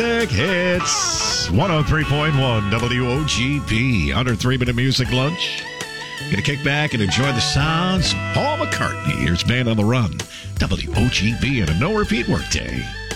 Big Hits 103.1 WOGP. Under 3-minute music lunch. Gonna kick back and enjoy the sounds of Paul McCartney. Here's Band on the Run. WOGP and a no repeat workday.